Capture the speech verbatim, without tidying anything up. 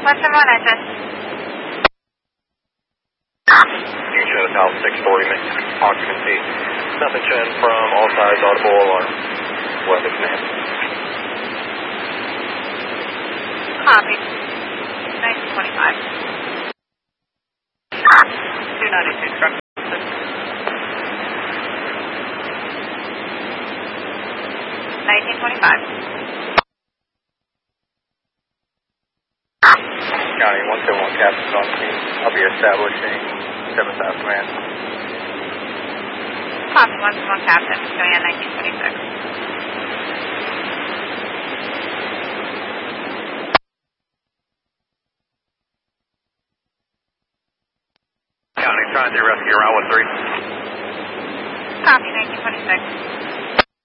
Western one engine. You show South six forty occupancy. Nothing shown from all sides, audible alarm. Weather command. Copy. nineteen twenty-five. two ninety-two truck. nineteen twenty-five. County one seven one captain's on scene. I'll be establishing seven thousand command. Copy one seven one captain, going on nineteen twenty-six.